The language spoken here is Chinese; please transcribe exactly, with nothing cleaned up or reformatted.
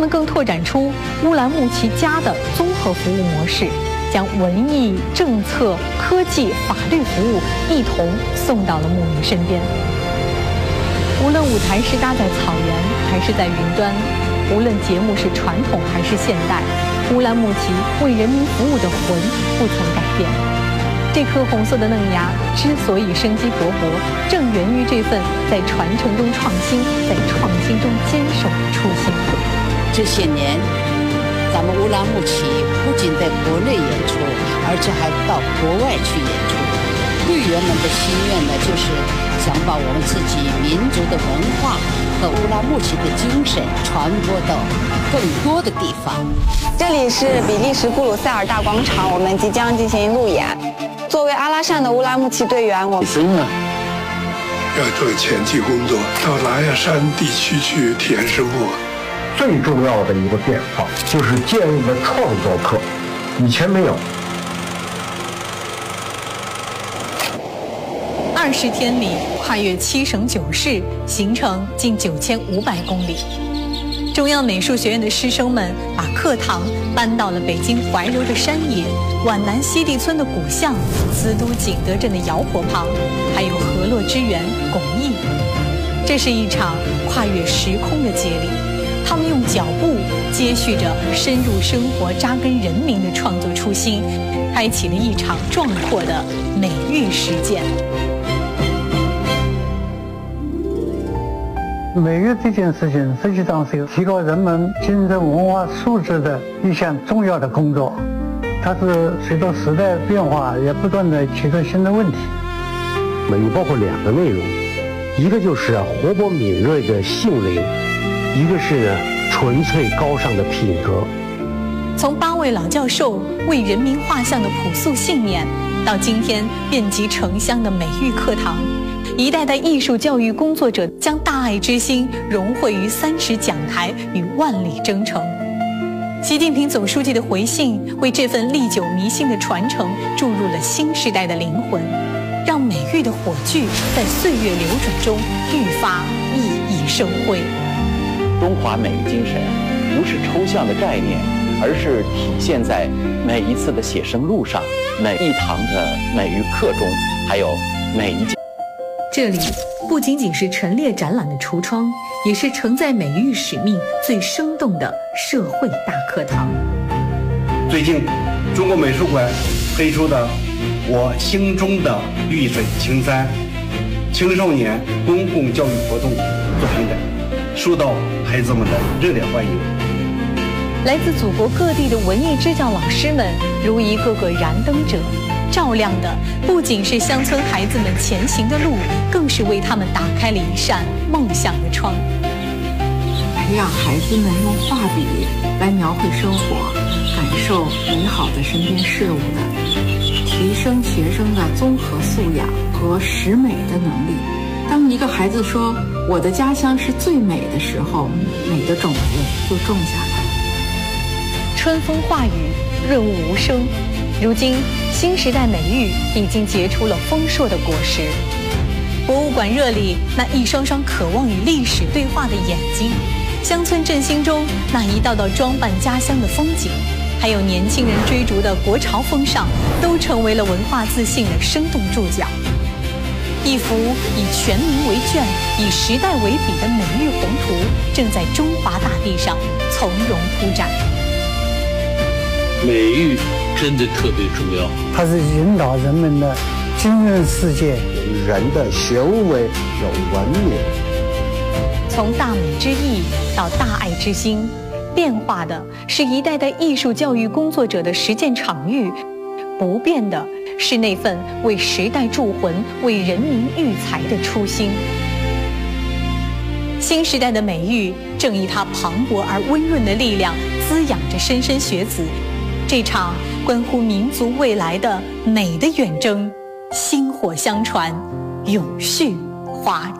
们更拓展出乌兰牧骑家的综合服务模式，将文艺、政策、科技、法律服务一同送到了牧民身边。无论舞台是搭在草原还是在云端，无论节目是传统还是现代，乌兰牧骑为人民服务的魂不曾改变。这颗红色的嫩芽之所以生机勃勃，正源于这份在传承中创新，在创新中坚守的初心。 这些年，咱们乌兰牧骑不仅在国内演出，而且还到国外去演出。队员们的心愿呢，就是想把我们自己民族的文化和乌兰牧骑的精神传播到更多的地方。 这里是比利时布鲁塞尔大广场，我们即将进行路演。作为阿拉善的乌兰牧骑队员，我真的要做前期工作，到拉雅山地区去体验生活。 最重要的一个变化就是建立了创作课，以前没有。 二十天里跨越七省九市，行程近九千五百公里。中央美术学院的师生们把课堂搬到了北京怀柔的山野、皖南西递村的古巷、司都景德镇的窑火旁，还有河洛之源巩义。这是一场跨越时空的接力，他们用脚步接续着深入生活、扎根人民的创作初心，开启了一场壮阔的美育实践。 美育这件事情实际上是提高人们精神文化素质的一项重要的工作，它是随着时代变化也不断的提出新的问题。 美育包括两个内容，一个就是活泼敏锐的性灵，一个是纯粹高尚的品格。 从八位老教授为人民画像的朴素信念，到今天遍及城乡的美育课堂，一代代艺术教育工作者将大爱之心融汇于三尺讲台与万里征程。习近平总书记的回信为这份历久弥新的传承注入了新时代的灵魂，让美育的火炬在岁月流转中愈发熠熠生辉。 中华美育精神不是抽象的概念，而是体现在每一次的写生路上，每一堂的美育课中，还有每一件。 这里不仅仅是陈列展览的橱窗，也是承载美育使命最生动的社会大课堂。 最近，中国美术馆推出的我心中的绿水青山青少年公共教育活动作品展，受到孩子们的热烈欢迎。 来自祖国各地的文艺支教老师们，如一个个燃灯者，照亮的不仅是乡村孩子们前行的路，更是为他们打开了一扇梦想的窗。 培养孩子们用画笔来描绘生活，感受美好的身边事物的，提升学生的综合素养和识美的能力。当一个孩子说我的家乡是最美的时候，美的种子就种下来。 春风化雨，润物无声。如今新时代美育已经结出了丰硕的果实。博物馆热里那一双双渴望与历史对话的眼睛，乡村振兴中那一道道装扮家乡的风景，还有年轻人追逐的国潮风尚，都成为了文化自信的生动注脚。一幅以全民为卷、以时代为笔的美育宏图，正在中华大地上从容铺展。 美育真的特别重要， 它是引导人们的精神世界， 人的修为有文明。 从大美之意到大爱之心，变化的是一代代艺术教育工作者的实践场域，不变的是那份为时代铸魂、为人民育才的初心。新时代的美育正以它磅礴而温润的力量滋养着莘莘学子。这场关乎民族未来的美的远征，薪火相传，永续华。